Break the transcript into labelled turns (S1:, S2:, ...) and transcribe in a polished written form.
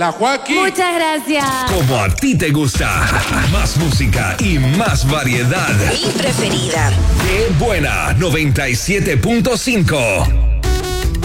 S1: La Joaquín.
S2: Muchas gracias.
S3: Como a ti te gusta. Más música y más variedad.
S4: Mi preferida.
S3: Qué buena 97.5.